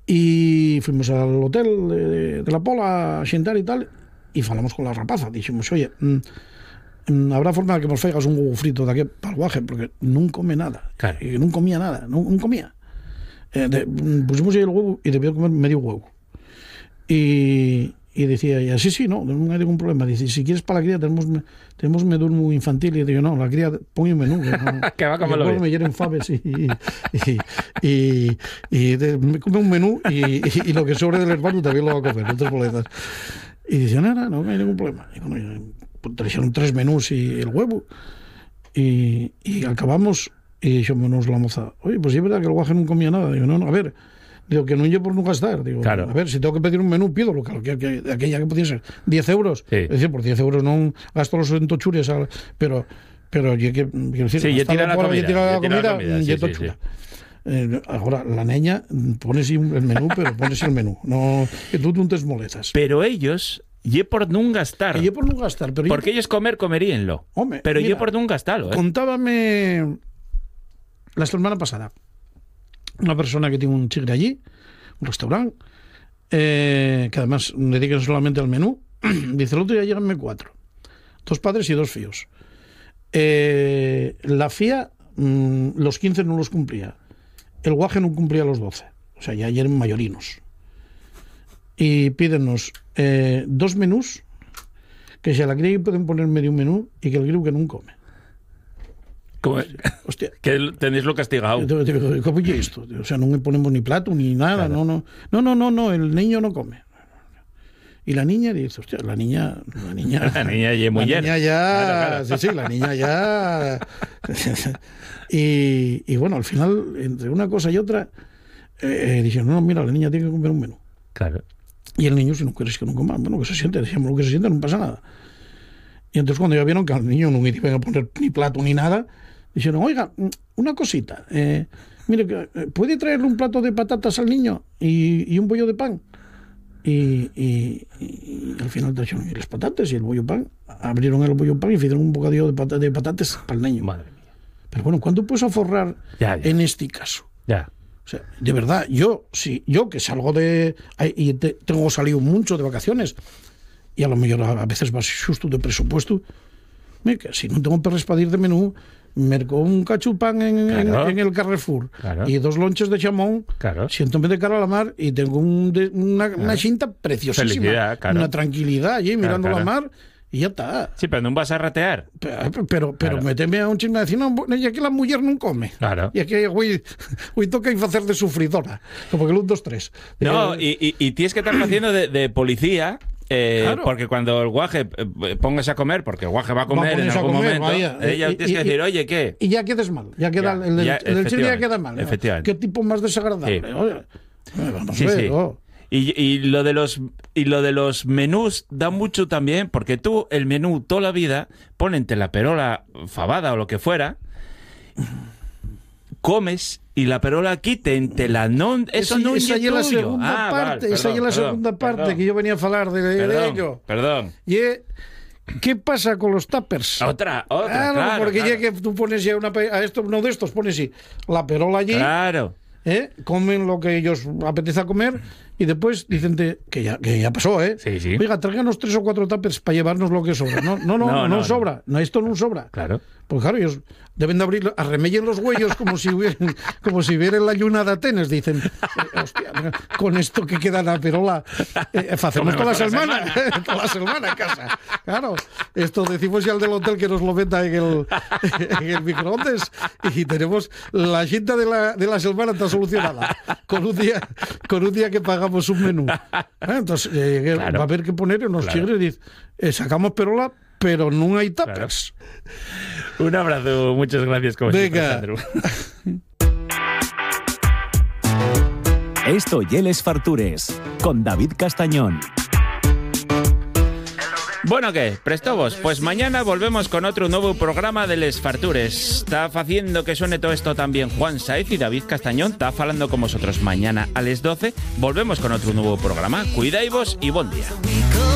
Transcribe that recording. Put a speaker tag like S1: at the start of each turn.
S1: Y fuimos al hotel de la Pola a xentar e tal, e falamos con la rapaza. Dixemos, oye, habrá forma de que nos faigas un huevo frito daqué para el guaje, porque non come nada.
S2: Claro.
S1: E non comía nada, non comía. Pusimos aí el huevo e debió comer medio huevo. Y decía ella, sí, no hay ningún problema. Dice, si quieres para la cría tenemos menú infantil. Y digo, no, la cría pon un menú.
S2: Que va como lo ve.
S1: Me hieren faves y me come un menú y lo que sobre del hermano también lo va a comer, otras boletas. Y dice, no hay ningún problema. Y bueno, trajeron 3 menús y el huevo. Y acabamos y dijimos la moza, oye, pues sí es verdad que el guaje no comía nada. Digo, no, a ver. Digo, que no yo por no gastar. Digo,
S2: claro.
S1: A ver, si tengo que pedir un menú, pido lo que aquella que podía ser 10 euros.
S2: Sí.
S1: Es decir, por 10 euros no gasto los entochures, pero yo quiero decir,
S2: sí, ya tira la comida,
S1: y tochura. Ahora, la niña pones el menú, pero pones el menú. No, que tú te molestas.
S2: Pero ellos, ye por non gastar.
S1: Ye por non gastar. Pero
S2: porque ellos comeríanlo.
S1: Home,
S2: pero
S1: mira,
S2: ye por non gastarlo.
S1: Contábame la semana pasada una persona que tiene un chigre allí, un restaurante, que además dedican solamente al menú. Dice, el otro día lleganme 4, 2 padres y 2 fíos. La fía los 15 no los cumplía, el guaje no cumplía los 12, o sea, ya eran mayorinos. Y pídenos 2 menús, que si a la cría pueden poner medio menú y que el griu que no come.
S2: Hostia. Que tenéis lo castigado.
S1: ¿Cómo es esto? O sea, no le ponemos ni plato ni nada. Claro. No, el niño no come. Y la niña dice, hostia, la niña
S2: ya muy
S1: la niña ya, claro. Sí, la niña ya. y bueno, al final, entre una cosa y otra, dijeron, no, mira, la niña tiene que comer un menú.
S2: Claro.
S1: Y el niño, si no quieres que no coma, bueno, que se siente, decíamos lo que se siente, no pasa nada. Y entonces cuando ya vieron que al niño no me iban a poner ni plato ni nada, dijeron, oiga, una cosita, mire, ¿puede traerle un plato de patatas al niño y un bollo de pan? Y al final trajeron las patatas y el bollo de pan, abrieron el bollo de pan y hicieron un bocadillo de patatas para el niño.
S2: Madre mía.
S1: Pero bueno, ¿cuánto puedes aforrar en este caso?
S2: Ya.
S1: O sea, de verdad, yo que salgo y tengo salido mucho de vacaciones, y a lo mejor a veces vas justo de presupuesto, que si no tengo perres para ir de menú, merco un cachupán en el Carrefour, claro, y 2 lonches de chamón,
S2: claro,
S1: siéntome de cara a la mar y tengo una xinta preciosísima, claro, una tranquilidad allí mirando la mar y ya está.
S2: Sí, pero non vas a ratear.
S1: Pero claro, meteme a un chisme de decir, no, ya que la mujer non come.
S2: Claro.
S1: Y aquí hoy toca facer de sufridora, como que el 1, 2, 3.
S2: No, y tienes que estar haciendo de policía. Claro. Porque cuando el guaje pongas a comer, porque el guaje va a comer en algún momento, ella tienes que decir, oye, ¿qué?
S1: Y ya quedes mal, ya queda el chile ya queda mal.
S2: Efectivamente.
S1: ¿Qué tipo más desagradable? Sí. Oye, vamos a ver.
S2: Sí. Y lo de los menús da mucho también, porque tú el menú toda la vida ponente la perola fabada o lo que fuera, comes y la perola quiten la non, eso non
S1: esa
S2: é
S1: tuyo. Esa é la segunda parte
S2: perdón.
S1: Que yo venía a falar de ello.
S2: Perdón.
S1: Y ¿qué pasa con los tuppers?
S2: Otra, claro,
S1: porque
S2: claro.
S1: Ya que tú pones ya a esto, uno de estos pones la perola allí.
S2: Claro.
S1: Comen lo que ellos apetece comer y después dicen que ya pasó,
S2: Sí.
S1: Oiga, tráiganos 3 o 4 tuppers para llevarnos lo que sobra. No sobra. No, esto no sobra.
S2: Claro.
S1: Pues claro, ellos deben de abrir, arremellen los huellos como si hubiera la lluna de Atenas. Dicen, hostia, con esto que queda la perola, hacemos toda la semana. Toda la semana en casa. Claro, esto decimos ya al del hotel que nos lo venda en el microondas y tenemos la xinta de la semana está solucionada. Con un día que pagamos un menú. Entonces, claro, va a haber que poner unos chigres y dice, sacamos perola, pero no hay tuppers.
S2: Claro. Un abrazo, muchas gracias.
S1: Venga.
S3: Esto y Les Fartures, con David Castañón.
S2: Bueno, ¿qué? Prestovos, pues mañana volvemos con otro nuevo programa de Les Fartures. Está haciendo que suene todo esto también Juan Saez y David Castañón. Está hablando con vosotros mañana a las 12. Volvemos con otro nuevo programa. Cuidaivos y buen día.